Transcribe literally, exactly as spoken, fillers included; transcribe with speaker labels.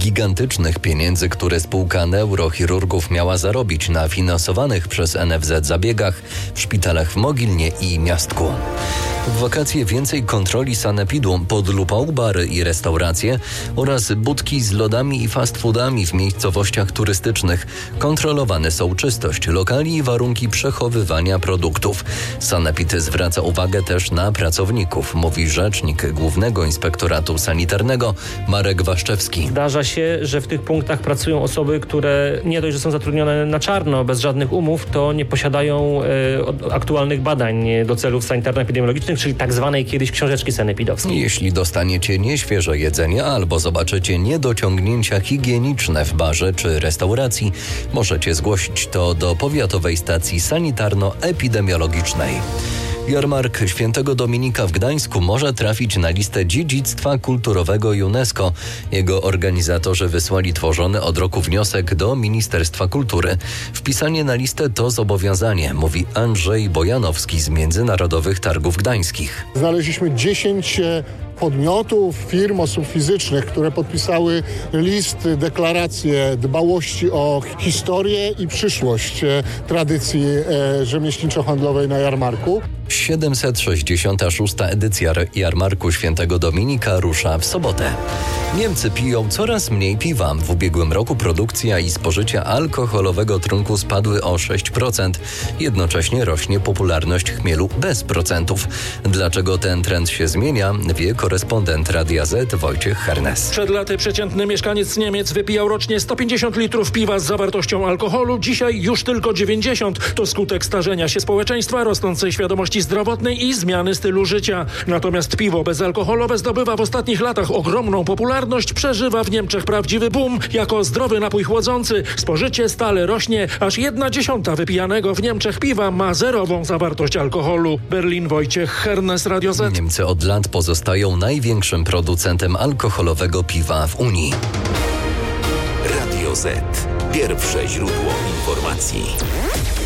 Speaker 1: gigantycznych pieniędzy, które spółka neurochirurgów miała zarobić na finansowanych przez N F Z zabiegach w szpitalach w Mogilnie i Miastku. W wakacje więcej kontroli sanepidu, pod lupą bary i restauracje oraz budki z lodami i fast foodami w miejscowościach turystycznych. Kontrolowane są czystość lokali i warunki przechowywania produktów. Sanepid zwraca uwagę też na pracowników, mówi rzecznik Głównego Inspektoratu Sanitarnego Marek Waszczewski.
Speaker 2: Zdarza się, że w tych punktach pracują osoby, które nie dość, że są zatrudnione na czarno, bez żadnych umów, to nie posiadają e, aktualnych badań do celów sanitarno-epidemiologicznych, czyli tak zwanej kiedyś książeczki sanepidowskiej.
Speaker 1: Jeśli dostaniecie nieświeże jedzenie albo zobaczycie niedociągnięcia higieniczne w barze czy restauracji, możecie zgłosić to do Powiatowej Stacji Sanitarno-Epidemiologicznej. Jarmark Świętego Dominika w Gdańsku może trafić na listę dziedzictwa kulturowego UNESCO. Jego organizatorzy wysłali tworzony od roku wniosek do Ministerstwa Kultury. Wpisanie na listę to zobowiązanie, mówi Andrzej Bojanowski z Międzynarodowych Targów Gdańskich.
Speaker 3: Znaleźliśmy dziesięć podmiotów, firm, osób fizycznych, które podpisały list, deklarację dbałości o historię i przyszłość tradycji rzemieślniczo-handlowej na jarmarku.
Speaker 1: siedemset sześćdziesiąta szósta edycja Jarmarku Świętego Dominika rusza w sobotę. Niemcy piją coraz mniej piwa. W ubiegłym roku produkcja i spożycie alkoholowego trunku spadły o sześć procent. Jednocześnie rośnie popularność chmielu bez procentów. Dlaczego ten trend się zmienia, wie korespondent Radia Z Wojciech Hernes.
Speaker 4: Przed laty przeciętny mieszkaniec Niemiec wypijał rocznie sto pięćdziesiąt litrów piwa z zawartością alkoholu. Dzisiaj już tylko dziewięćdziesiąt. To skutek starzenia się społeczeństwa, rosnącej świadomości zdrowotnej i zmiany stylu życia. Natomiast piwo bezalkoholowe zdobywa w ostatnich latach ogromną popularność, przeżywa w Niemczech prawdziwy boom jako zdrowy napój chłodzący. Spożycie stale rośnie, aż jedna dziesiąta wypijanego w Niemczech piwa ma zerową zawartość alkoholu. Berlin, Wojciech Hernes, Radio Z.
Speaker 1: Niemcy od lat pozostają największym producentem alkoholowego piwa w Unii.
Speaker 5: Radio Z. Pierwsze źródło informacji.